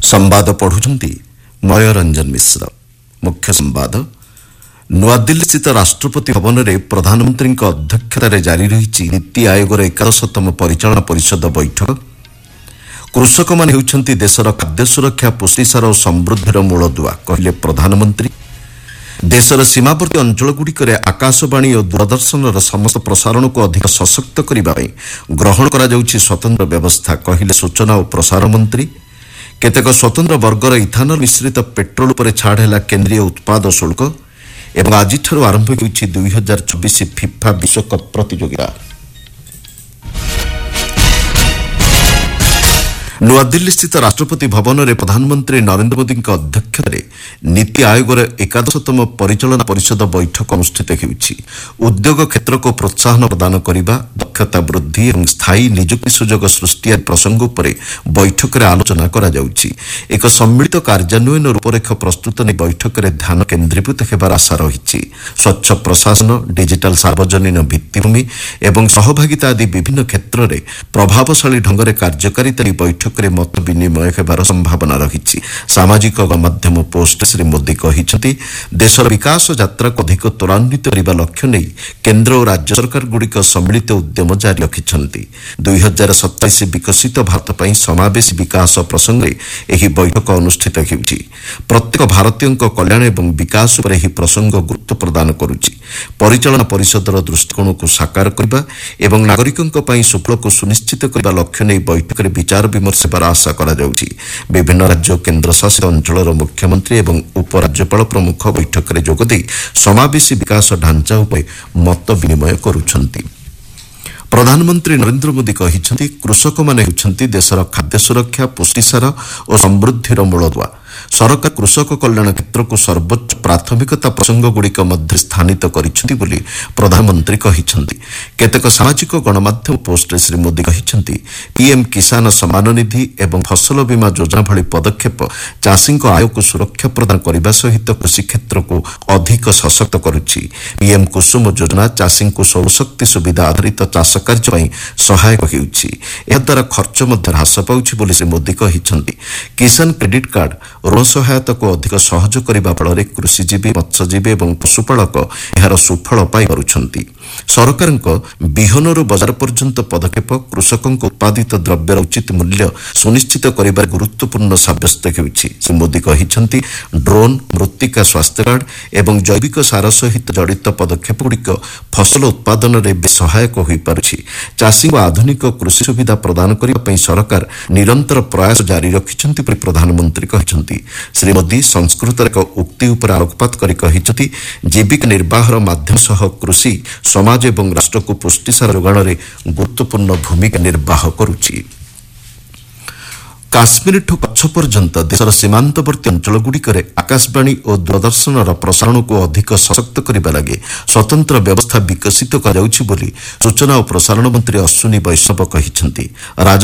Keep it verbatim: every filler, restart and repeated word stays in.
संवाद पढ़ुचंती मयरंजन मिश्र। मुख्य संवाद नुआदिल्ली स्थित राष्ट्रपति भवन में प्रधानमंत्री अध्यक्षतार जारी रही नीति आयोगर एकादशतम परिचालना परिषद बैठक। कृषक मान होउछंती देशर खाद्य सुरक्षा पुष्टिसार और समृद्धिर मूलदुआ कहले प्रधानमंत्री। देशर सीमावर्ती अंचलगुड़िक आकाशवाणी और दूरदर्शन समस्त प्रसारण को अधिक सशक्त करने ग्रहण करा जाउछि स्वतंत्र व्यवस्था कहले सूचना और प्रसारण मंत्री। केतेक स्वतंत्र वर्गर इथानल मिश्रित पेट्रोल पर छाड़ है केन्द्रीय उत्पाद शुल्क एवं आज आरंभ होइछि दुई हजार चौबीस फिफा विश्वकप प्रतियोगिता। नुआदिल्ली स्थित राष्ट्रपति भवन में प्रधानमंत्री नरेंद्र मोदी अध्यक्षतार नीति आयोगर एकादशतम परिचालना परिषद बैठक अनुष्ठित होइछि। उद्योग क्षेत्र को प्रोत्साहन प्रदान करने, दक्षता वृद्धि और स्थायी नियुक्ति सुजोग सृष्टि आदि प्रसंग उपर बैठक में आलोचना करा जाउछि। एक सम्मिलित कार्यान्वयन रूपरेख प्रस्तुत नहीं बैठक में ध्यान केन्द्रीभूत होबार आशा रही। स्वच्छ प्रशासन, डिजिटल सार्वजनिक भित्तिभूमि और सहभागिता आदि विभिन्न क्षेत्र में प्रभावशाली ढंग से कार्यकारिता बैठक मत विनिमय होबार संभावना रही। सामाजिक गणमाध्यम पोस्ट श्री मोदी कहते देशर विकास यात्रा को अधिक त्वरान्वित करने लक्ष्य नहीं केन्द्र और राज्य सरकार गुड़िक सम्मिलित उद्यम जारी रखिछंती। दुई हजार सत्ताईस विकसित भारत पर समावेशी विकास प्रसंग में यह बैठक अनुष्ठित होउछि। प्रत्येक भारतीय कल्याण एवं विकास पर यह प्रसंग गुरुत्व प्रदान करुछि। परिचालना परिषदर दृष्टिकोण को साकार करने एवं नागरिकों सुफल को सुनिश्चित करने लक्ष्य नहीं बैठक में विचार विमर्श आशा करा जाउछि। विभिन्न राज्य केन्द्र शासित अंचल मुख्यमंत्री एवं उपराज्यपाल प्रमुख बैठक में जोगदे समावेशी विकास ढांचा उपर मत विनिमय करुछंती। प्रधानमंत्री नरेंद्र मोदी कहते कृषक माने होउछंती देशर खाद्य सुरक्षा, पुष्टिसार और समृद्धिर मूलदुआ। सरकार कृषक कल्याण क्षेत्र को सर्वोच्च प्राथमिकता प्रसंग गुड़िक मध्य स्थानित करिसेंती बोली प्रधानमंत्री कहिसेंती। केतेक सामाजिक गणमाध्यम पोस्ट श्री मोदी कहिसेंती पीएम किसान सम्मान निधि एवं फसल बीमा योजना भली पदक्षेप चाषी आय को सुरक्षा प्रदान करने सहित कृषि क्षेत्र को अधिक सशक्त करुछि। पीएम कुसुम योजना चाषी को सौरशक्ति सुविधा आधारित चाष कार्य सहायक होउछि। एहा द्वारा खर्च मध्य ह्रास पाउछि बोली श्री मोदी कहिसेंती। किसान क्रेडिट कार्ड ऋण सहायता को अधिक सहज करने फल कृषिजीवी, मत्स्यजीवी और पशुपालक यार सुफल पाई पारुछंती। सरकार विहन बजार पर्यंत पदक्षेप कृषकों उत्पादित द्रव्यर उचित मूल्य सुनिश्चित कर गुरुत्वपूर्ण साब्यस्त होइछि। श्री मोदी कहिसेंती ड्रोन, मृत्तिका स्वास्थ्य कार्ड एवं जैविक सार सहित जड़ित पदक्षेप गुड़िक फसल उत्पादन में सहायक हो पारुछि। चाषी को आधुनिक कृषि सुविधा प्रदान करने सरकार निरंतर प्रयास जारी रखिछंती पर प्रधानमंत्री कहिसेंती। श्री मोदी संस्कृत एक उक्ति उपर आलोकपात करि कहिसेंती जीविका निर्वाहर माध्यम सह कृषि समाज एवं राष्ट्र को पुष्टिसार जोगाण में गुरुत्वपूर्ण भूमिका निर्वाह करुछि। काश्मीर ठू कच्छ पर्यंत देशर सीमांतवर्ती अंचलगुड़िक आकाशवाणी और दूरदर्शन प्रसारण को अधिक सशक्त करने लगे स्वतंत्र व्यवस्था विकसित कर सूचना और प्रसारण मंत्री अश्विनी वैष्णव कहिसेंती।